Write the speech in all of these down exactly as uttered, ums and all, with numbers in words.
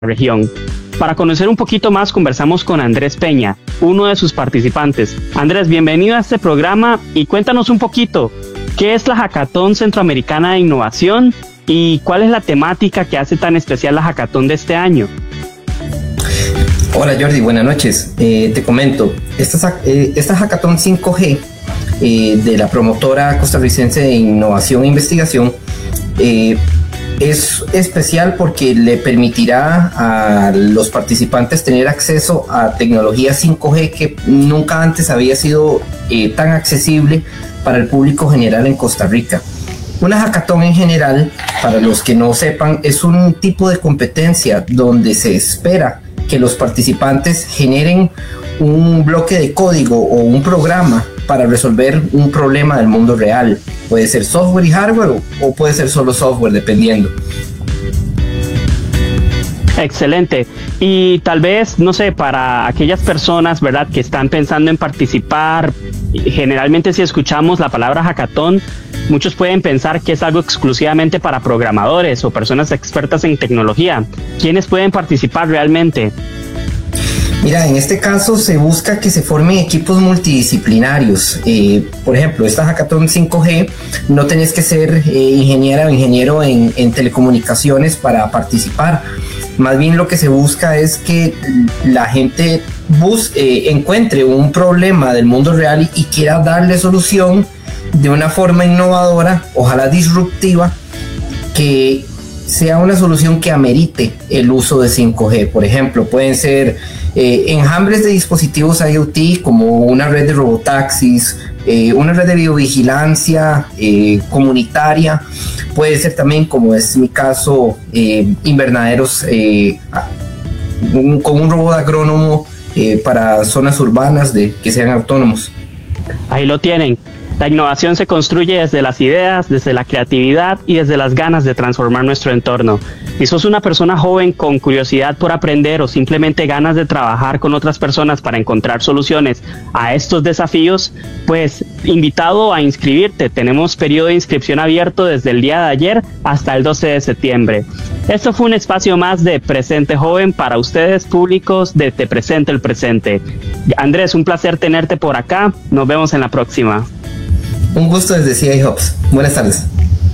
región. Para conocer un poquito más, conversamos con Andrés Peña, uno de sus participantes. Andrés, bienvenido a este programa y cuéntanos un poquito, ¿qué es la Hackathon Centroamericana de Innovación y cuál es la temática que hace tan especial la Hackathon de este año? Hola Jordi, buenas noches. Eh, te comento, esta, eh, esta Hackathon cinco G eh, de la promotora costarricense de Innovación e Investigación eh, es especial porque le permitirá a los participantes tener acceso a tecnología cinco G que nunca antes había sido eh, tan accesible para el público general en Costa Rica. Una hackathon en general, para los que no sepan, es un tipo de competencia donde se espera que los participantes generen un bloque de código o un programa para resolver un problema del mundo real. Puede ser software y hardware o puede ser solo software, dependiendo. Excelente. Y tal vez, no sé, para aquellas personas, ¿verdad?, que están pensando en participar, generalmente si escuchamos la palabra hackathon, muchos pueden pensar que es algo exclusivamente para programadores o personas expertas en tecnología. ¿Quiénes pueden participar realmente? Mira, en este caso se busca que se formen equipos multidisciplinarios. Eh, por ejemplo, esta Hackathon cinco G, no tenés que ser eh, ingeniera o ingeniero en, en telecomunicaciones para participar. Más bien lo que se busca es que la gente bus, eh, encuentre un problema del mundo real y, y quiera darle solución de una forma innovadora, ojalá disruptiva, que sea una solución que amerite el uso de cinco G. Por ejemplo, pueden ser eh, enjambres de dispositivos IoT como una red de robotaxis, eh, una red de videovigilancia eh, comunitaria. Puede ser también, como es mi caso, eh, invernaderos eh, un, con un robot agrónomo eh, para zonas urbanas de, que sean autónomos. Ahí lo tienen. La innovación se construye desde las ideas, desde la creatividad y desde las ganas de transformar nuestro entorno. Si sos una persona joven con curiosidad por aprender o simplemente ganas de trabajar con otras personas para encontrar soluciones a estos desafíos, pues invitado a inscribirte. Tenemos periodo de inscripción abierto desde el día de ayer hasta el doce de septiembre. Esto fue un espacio más de Presente Joven para ustedes, públicos de Te Presente el Presente. Andrés, un placer tenerte por acá. Nos vemos en la próxima. Un gusto desde C I Hubs. Buenas tardes.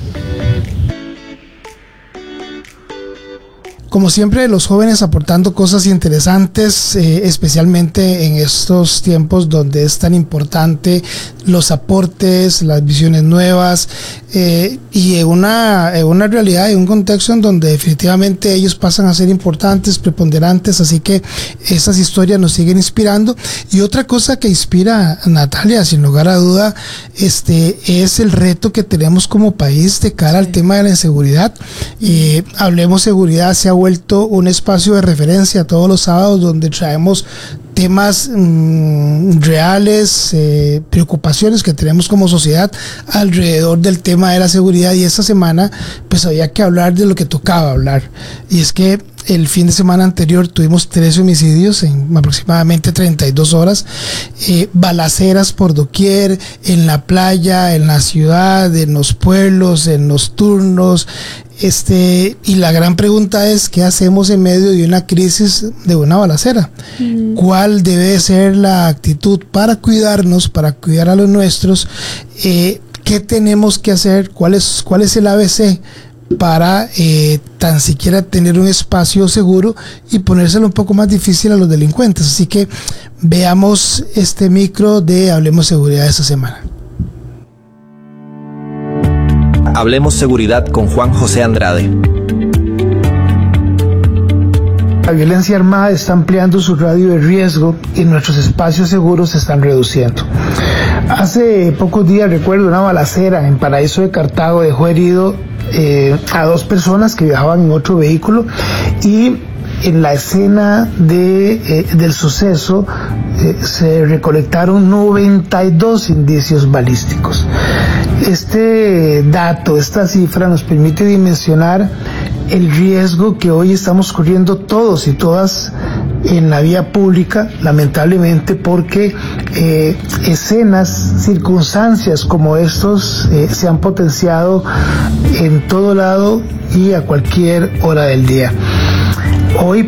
Como siempre, los jóvenes aportando cosas interesantes, eh, especialmente en estos tiempos donde es tan importante los aportes, las visiones nuevas, eh, y en una, en una realidad, en un contexto en donde definitivamente ellos pasan a ser importantes, preponderantes, así que esas historias nos siguen inspirando. Y otra cosa que inspira a Natalia, sin lugar a duda, este, es el reto que tenemos como país de cara al tema de la inseguridad. Eh, Hablemos Seguridad se ha vuelto un espacio de referencia todos los sábados donde traemos temas mmm, reales, eh, preocupaciones que tenemos como sociedad alrededor del tema de la seguridad, y esta semana pues había que hablar de lo que tocaba hablar, y es que el fin de semana anterior tuvimos tres homicidios en aproximadamente treinta y dos horas, eh, balaceras por doquier, en la playa, en la ciudad, en los pueblos, en los turnos. Este, y la gran pregunta es, ¿qué hacemos en medio de una crisis de una balacera? Mm. ¿Cuál debe ser la actitud para cuidarnos, para cuidar a los nuestros? Eh, ¿Qué tenemos que hacer? ¿Cuál es, cuál es el A B C para eh, tan siquiera tener un espacio seguro y ponérselo un poco más difícil a los delincuentes? Así que veamos este micro de Hablemos Seguridad esta semana. Hablemos Seguridad con Juan José Andrade. La violencia armada está ampliando su radio de riesgo y nuestros espacios seguros se están reduciendo. Hace pocos días recuerdo una balacera en Paraíso de Cartago dejó herido eh, a dos personas que viajaban en otro vehículo, y en la escena de, eh, del suceso eh, se recolectaron noventa y dos indicios balísticos. Este dato, esta cifra nos permite dimensionar el riesgo que hoy estamos corriendo todos y todas en la vía pública, lamentablemente, porque eh, escenas, circunstancias como estos eh, se han potenciado en todo lado y a cualquier hora del día. Hoy